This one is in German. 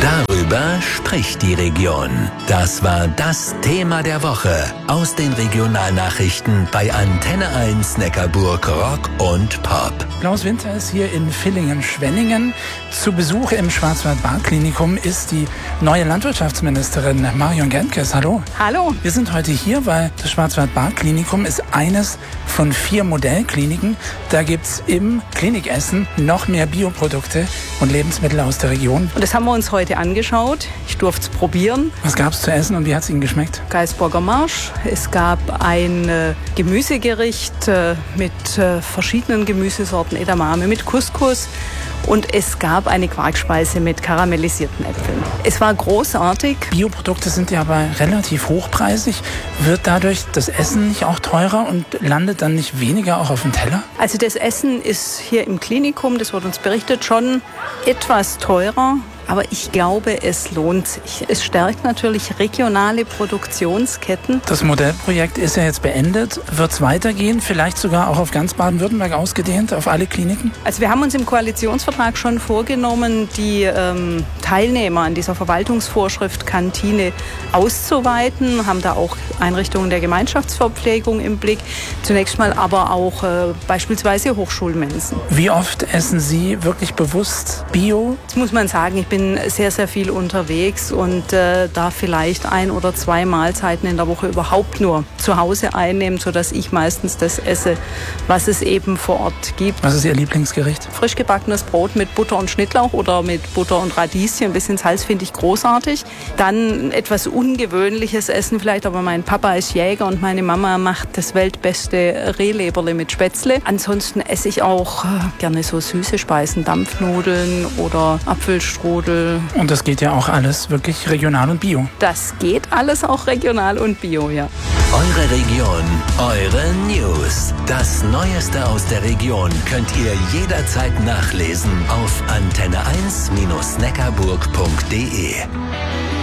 Darüber spricht die Region. Das war das Thema der Woche aus den Regionalnachrichten bei Antenne 1 Neckarburg Rock und Pop. Klaus Winter ist hier in Villingen-Schwenningen. Zu Besuch im Schwarzwald-Baar-Klinikum ist die neue Landwirtschaftsministerin Marion Gentges. Hallo. Hallo. Wir sind heute hier, weil das Schwarzwald-Baar-Klinikum ist eines von 4 Modellkliniken. Da gibt's im Klinikessen noch mehr Bioprodukte und Lebensmittel aus der Region. Und das haben wir uns heute angeschaut. Ich durfte es probieren. Was gab's zu essen und wie hat's Ihnen geschmeckt? Geisburger Marsch. Es gab ein Gemüsegericht mit verschiedenen Gemüsesorten, Edamame mit Couscous. Und es gab eine Quarkspeise mit karamellisierten Äpfeln. Es war großartig. Bioprodukte sind ja aber relativ hochpreisig. Wird dadurch das Essen nicht auch teurer und landet dann nicht weniger auch auf dem Teller? Also das Essen ist hier im Klinikum, das wird uns berichtet, schon etwas teurer. Aber ich glaube, es lohnt sich. Es stärkt natürlich regionale Produktionsketten. Das Modellprojekt ist ja jetzt beendet. Wird es weitergehen? Vielleicht sogar auch auf ganz Baden-Württemberg ausgedehnt, auf alle Kliniken? Also wir haben uns im Koalitionsvertrag schon vorgenommen, die Teilnehmer an dieser Verwaltungsvorschrift Kantine auszuweiten. Haben da auch Einrichtungen der Gemeinschaftsverpflegung im Blick. Zunächst mal aber auch beispielsweise Hochschulmensen. Wie oft essen Sie wirklich bewusst Bio? Das muss man sagen, ich bin sehr, sehr viel unterwegs und darf vielleicht 1 oder 2 Mahlzeiten in der Woche überhaupt nur zu Hause einnehmen, sodass ich meistens das esse, was es eben vor Ort gibt. Was ist Ihr Lieblingsgericht? Frisch gebackenes Brot mit Butter und Schnittlauch oder mit Butter und Radieschen. Ein bisschen Salz finde ich großartig. Dann etwas ungewöhnliches Essen vielleicht, aber mein Papa ist Jäger und meine Mama macht das weltbeste Rehleberle mit Spätzle. Ansonsten esse ich auch gerne so süße Speisen, Dampfnudeln oder Apfelstrudel. Und das geht ja auch alles wirklich regional und bio. Das geht alles auch regional und bio, ja. Eure Region, eure News. Das Neueste aus der Region könnt ihr jederzeit nachlesen auf antenne1-neckarburg.de.